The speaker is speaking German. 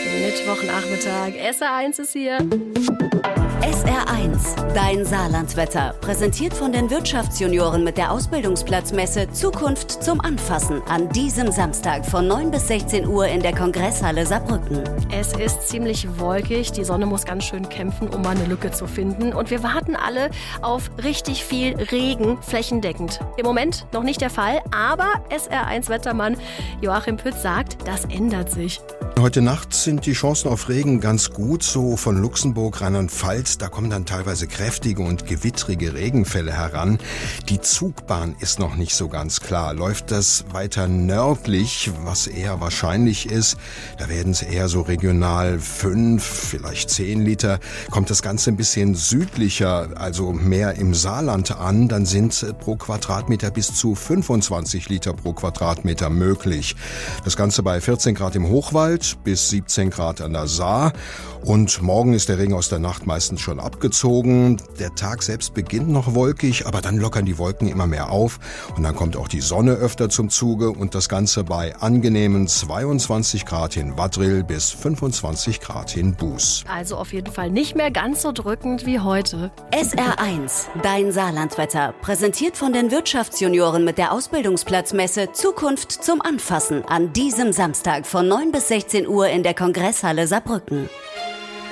Mittwochnachmittag. SR1 ist hier. SR1, dein Saarlandwetter. Präsentiert von den Wirtschaftsjunioren mit der Ausbildungsplatzmesse Zukunft zum Anfassen. An diesem Samstag von 9 bis 16 Uhr in der Kongresshalle Saarbrücken. Es ist ziemlich wolkig. Die Sonne muss ganz schön kämpfen, um mal eine Lücke zu finden. Und wir warten alle auf richtig viel Regen, flächendeckend. Im Moment noch nicht der Fall, aber SR1-Wettermann Joachim Pütz sagt, das ändert sich. Heute Nacht sind die Chancen auf Regen ganz gut, so von Luxemburg, Rheinland-Pfalz. Da kommen dann teilweise kräftige und gewittrige Regenfälle heran. Die Zugbahn ist noch nicht so ganz klar. Läuft das weiter nördlich, was eher wahrscheinlich ist, da werden es eher so regional 5, vielleicht 10 Liter. Kommt das Ganze ein bisschen südlicher, also mehr im Saarland an, dann sind pro Quadratmeter bis zu 25 Liter pro Quadratmeter möglich. Das Ganze bei 14 Grad im Hochwald bis 17 Grad an der Saar. Und morgen ist der Regen aus der Nacht meistens schon abgezogen. Der Tag selbst beginnt noch wolkig, aber dann lockern die Wolken immer mehr auf. Und dann kommt auch die Sonne öfter zum Zuge. Und das Ganze bei angenehmen 22 Grad in Wattwil bis 25 Grad in Buß. Also auf jeden Fall nicht mehr ganz so drückend wie heute. SR1, dein Saarlandwetter. Präsentiert von den Wirtschaftsjunioren mit der Ausbildungsplatzmesse Zukunft zum Anfassen. An diesem Samstag von 9 bis 16 Uhr in der Kongresshalle Saarbrücken.